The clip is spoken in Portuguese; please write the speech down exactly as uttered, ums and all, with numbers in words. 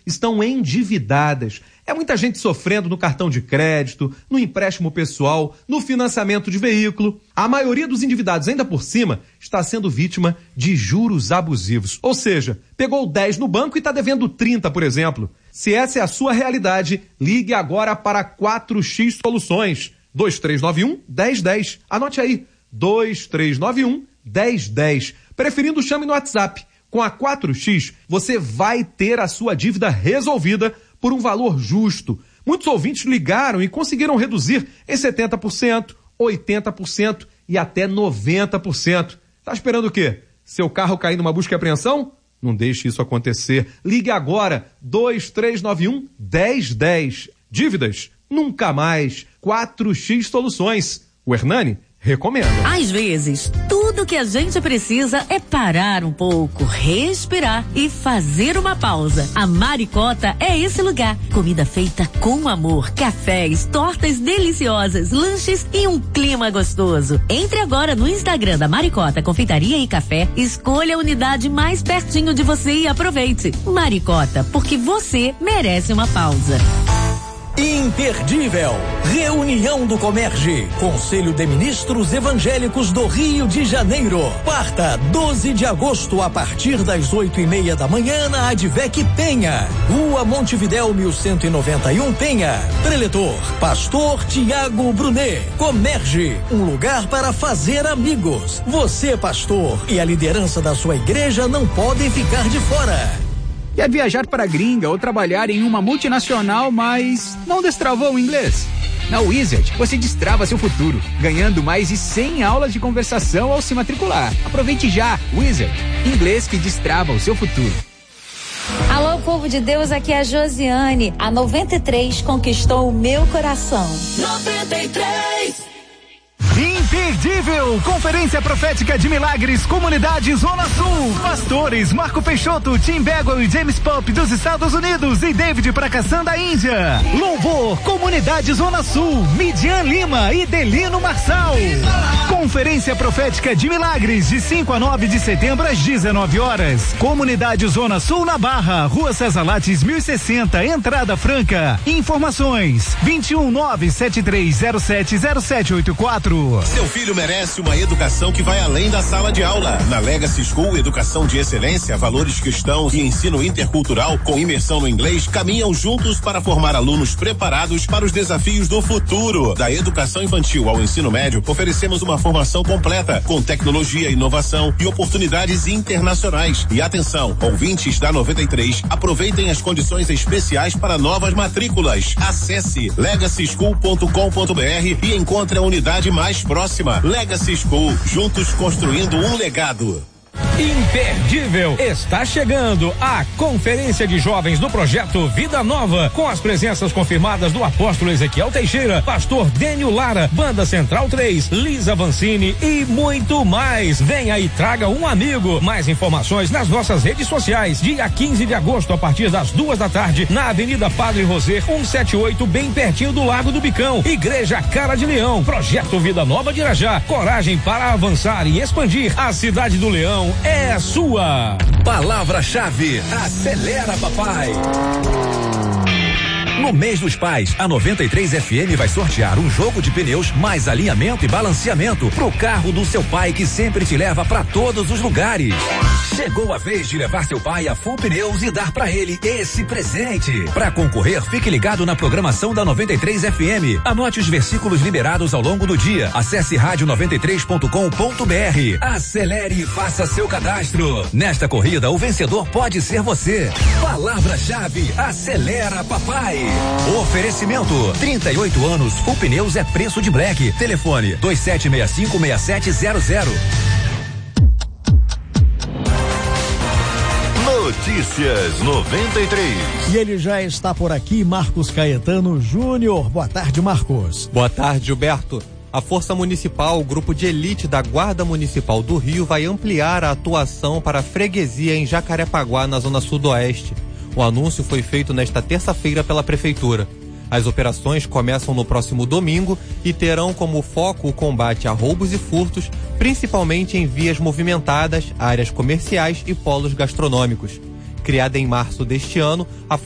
estão endividadas. É muita gente sofrendo no cartão de crédito, no empréstimo pessoal, no financiamento de veículo. A maioria dos endividados, ainda por cima, está sendo vítima de juros abusivos. Ou seja, pegou dez no banco e está devendo trinta, por exemplo. Se essa é a sua realidade, ligue agora para quatro X Soluções. dois três nove um, um zero um zero. Anote aí, dois três nove um, um zero um zero. Preferindo, chame no WhatsApp. Com a quatro X, você vai ter a sua dívida resolvida por um valor justo. Muitos ouvintes ligaram e conseguiram reduzir em setenta por cento, oitenta por cento e até noventa por cento. Tá esperando o quê? Seu carro cair numa busca e apreensão? Não deixe isso acontecer. Ligue agora, dois três nove um, um zero um zero. Dívidas? Nunca mais. quatro X Soluções. O Hernani recomenda. Às vezes, tudo que a gente precisa é parar um pouco, respirar e fazer uma pausa. A Maricota é esse lugar. Comida feita com amor, cafés, tortas deliciosas, lanches e um clima gostoso. Entre agora no Instagram da Maricota Confeitaria e Café, escolha a unidade mais pertinho de você e aproveite. Maricota, porque você merece uma pausa. Imperdível. Reunião do Comerge. Conselho de Ministros Evangélicos do Rio de Janeiro. Quarta, doze de agosto, a partir das oito e meia da manhã, na Advec Penha. Rua Montevidéu, mil cento e noventa e um, Penha. Preletor, Pastor Tiago Brunet. Comerge, um lugar para fazer amigos. Você, pastor, e a liderança da sua igreja não podem ficar de fora. Quer viajar para a gringa ou trabalhar em uma multinacional, mas não destravou o inglês? Na Wizard, você destrava seu futuro, ganhando mais de cem aulas de conversação ao se matricular. Aproveite já, Wizard, inglês que destrava o seu futuro. Alô, povo de Deus, aqui é a Josiane. A noventa e três conquistou o meu coração. noventa e três. Imperdível! Conferência Profética de Milagres, Comunidade Zona Sul. Pastores Marco Peixoto, Tim Bagwell e James Pop dos Estados Unidos e David Prakassan da Índia. Louvor, Comunidade Zona Sul, Midian Lima e Delino Marçal. Conferência Profética de Milagres, de cinco a nove de setembro às dezenove horas. Comunidade Zona Sul na Barra, Rua César Lattes mil e sessenta, entrada franca. Informações vinte e um, nove sete três zero sete zero sete oito quatro. Seu filho merece uma educação que vai além da sala de aula. Na Legacy School, educação de excelência, valores cristãos e ensino intercultural com imersão no inglês caminham juntos para formar alunos preparados para os desafios do futuro. Da educação infantil ao ensino médio, oferecemos uma formação completa com tecnologia, inovação e oportunidades internacionais. E atenção, ouvintes da noventa e três, aproveitem as condições especiais para novas matrículas. Acesse legacy school ponto com ponto br e encontre a unidade mais próxima. Legacy School, juntos construindo um legado. Imperdível! Está chegando a Conferência de Jovens do Projeto Vida Nova, com as presenças confirmadas do apóstolo Ezequiel Teixeira, pastor Dênio Lara, Banda Central três, Lisa Vancini e muito mais. Venha e traga um amigo. Mais informações nas nossas redes sociais. Dia quinze de agosto, a partir das duas da tarde, na Avenida Padre Roser, cento e setenta e oito, bem pertinho do Lago do Bicão. Igreja Cara de Leão. Projeto Vida Nova de Irajá. Coragem para avançar e expandir. A cidade do Leão é sua. Palavra-chave: acelera, papai. No mês dos pais, a noventa e três F M vai sortear um jogo de pneus mais alinhamento e balanceamento pro carro do seu pai, que sempre te leva para todos os lugares. Chegou a vez de levar seu pai a Full Pneus e dar para ele esse presente. Para concorrer, fique ligado na programação da noventa e três F M. Anote os versículos liberados ao longo do dia. Acesse rádio noventa e três ponto com ponto br. Acelere e faça seu cadastro. Nesta corrida, o vencedor pode ser você. Palavra-chave: acelera, papai. Oferecimento: trinta e oito anos, Full Pneus é preço de black. Telefone dois sete seis cinco seis sete zero zero. Notícias noventa e três. E ele já está por aqui, Marcos Caetano Júnior. Boa tarde, Marcos. Boa tarde, Gilberto. A Força Municipal, o grupo de elite da Guarda Municipal do Rio, vai ampliar a atuação para a freguesia em Jacarepaguá, na zona sudoeste. O anúncio foi feito nesta terça-feira pela Prefeitura. As operações começam no próximo domingo e terão como foco o combate a roubos e furtos, principalmente em vias movimentadas, áreas comerciais e polos gastronômicos. Criada em março deste ano, a